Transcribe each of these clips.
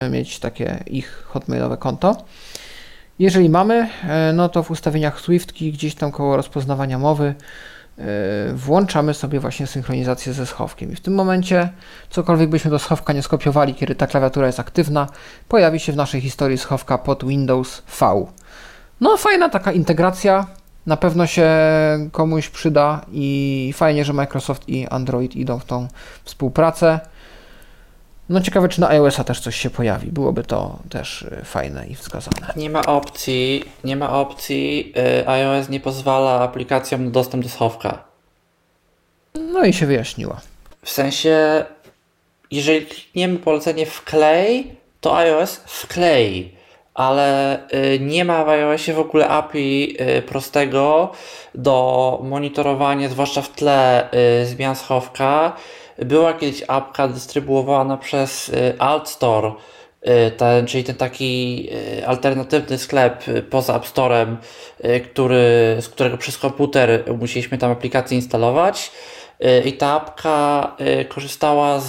mieć takie ich hotmailowe konto. Jeżeli mamy, no to w ustawieniach Swiftki gdzieś tam koło rozpoznawania mowy włączamy sobie właśnie synchronizację ze schowkiem i w tym momencie cokolwiek byśmy do schowka nie skopiowali, kiedy ta klawiatura jest aktywna, pojawi się w naszej historii schowka pod Windows V. No fajna taka integracja, na pewno się komuś przyda i fajnie, że Microsoft i Android idą w tą współpracę. No ciekawe, czy na iOS-a też coś się pojawi. Byłoby to też fajne i wskazane. Nie ma opcji. iOS nie pozwala aplikacjom na dostęp do schowka. No i się wyjaśniła. W sensie, jeżeli klikniemy polecenie wklej, to iOS wklei, ale nie ma w iOSie w ogóle API prostego do monitorowania, zwłaszcza w tle zmian schowka. Była kiedyś apka dystrybuowana przez AltStore, czyli ten taki alternatywny sklep poza App Storem, z którego przez komputer musieliśmy tam aplikację instalować. I ta apka korzystała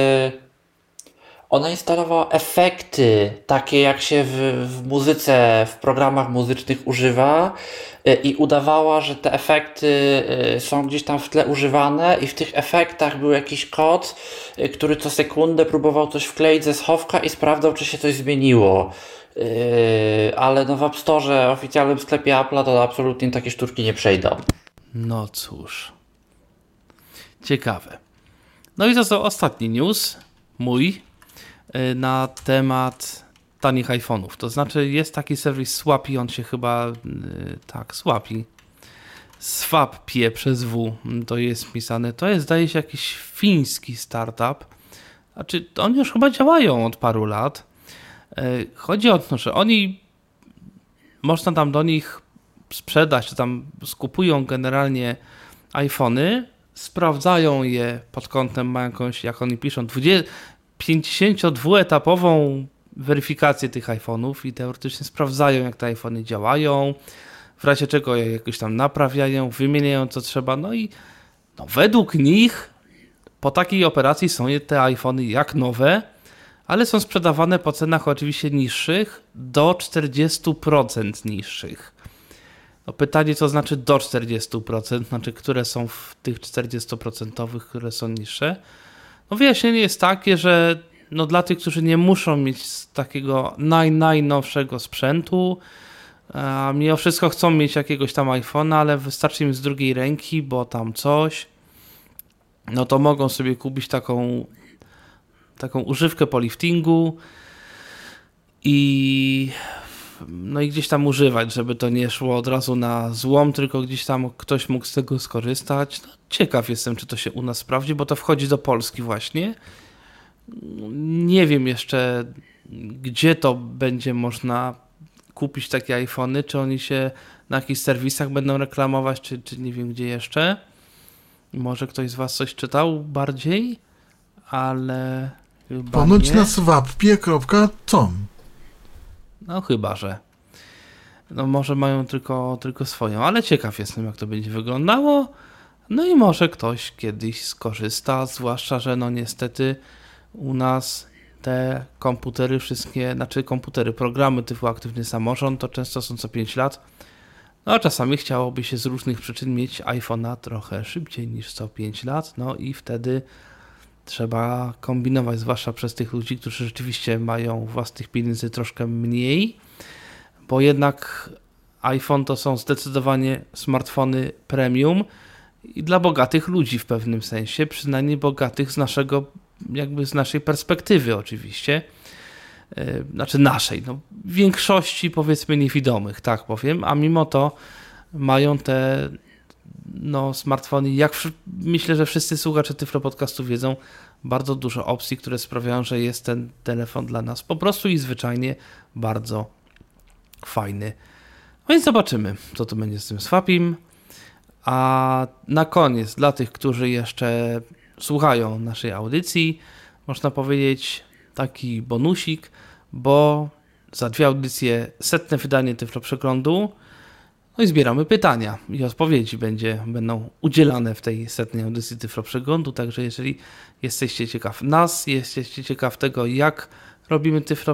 ona instalowała efekty, takie jak się w muzyce, w programach muzycznych używa i udawała, że te efekty są gdzieś tam w tle używane i w tych efektach był jakiś kod, który co sekundę próbował coś wkleić ze schowka i sprawdzał, czy się coś zmieniło. Ale no w App Store, oficjalnym sklepie Apple'a, to absolutnie takie sztuczki nie przejdą. No cóż. Ciekawe. No i to są ostatni news mój na temat tanich iPhone'ów. To znaczy jest taki serwis Swappy, on się chyba Swappy. Swapie przez W to jest pisane. To jest, zdaje się, jakiś fiński startup. Znaczy, oni już chyba działają od paru lat. Chodzi o to, że można tam do nich sprzedać, czy tam skupują generalnie iPhony, sprawdzają je pod kątem, mają jakąś, jak oni piszą, 52-etapową weryfikację tych iPhone'ów i teoretycznie sprawdzają, jak te iPhony działają, w razie czego je jakoś tam naprawiają, wymieniają co trzeba, no i według nich po takiej operacji są te iPhony jak nowe, ale są sprzedawane po cenach oczywiście niższych, do 40% niższych. No pytanie, co znaczy do 40%, znaczy które są w tych 40%, które są niższe. No wyjaśnienie jest takie, że dla tych, którzy nie muszą mieć takiego najnowszego sprzętu, a mimo wszystko chcą mieć jakiegoś tam iPhone'a, ale wystarczy im z drugiej ręki, bo tam coś, no to mogą sobie kupić taką używkę po liftingu i gdzieś tam używać, żeby to nie szło od razu na złom, tylko gdzieś tam ktoś mógł z tego skorzystać. No, ciekaw jestem, czy to się u nas sprawdzi, bo to wchodzi do Polski właśnie. Nie wiem jeszcze, gdzie to będzie można kupić takie iPhony, czy oni się na jakichś serwisach będą reklamować, czy nie wiem gdzie jeszcze. Może ktoś z was coś czytał bardziej, ale chyba ponoć nie. na swapie.com. No chyba, że. No może mają tylko swoją, ale ciekaw jestem, jak to będzie wyglądało. No i może ktoś kiedyś skorzysta, zwłaszcza, że niestety u nas te komputery wszystkie, programy typu Aktywny Samorząd to często są co 5 lat. No a czasami chciałoby się z różnych przyczyn mieć iPhone'a trochę szybciej niż co 5 lat, no i wtedy trzeba kombinować, zwłaszcza przez tych ludzi, którzy rzeczywiście mają własnych pieniędzy troszkę mniej, bo jednak iPhone to są zdecydowanie smartfony premium i dla bogatych ludzi w pewnym sensie, przynajmniej bogatych z naszej perspektywy oczywiście, znaczy naszej, w większości powiedzmy niewidomych, tak powiem, a mimo to mają te smartfony, myślę, że wszyscy słuchacze Tyflo Podcastu wiedzą, bardzo dużo opcji, które sprawiają, że jest ten telefon dla nas po prostu i zwyczajnie bardzo fajny. No więc zobaczymy, co to będzie z tym Swapim. A na koniec, dla tych, którzy jeszcze słuchają naszej audycji, można powiedzieć taki bonusik, bo za 2 audycje 100. wydanie Tyflo Przeglądu. No i zbieramy pytania i odpowiedzi będą udzielane w tej 100. audycji Tyflo Przeglądu, także jeżeli jesteście ciekaw nas, jesteście ciekaw tego, jak robimy Tyflo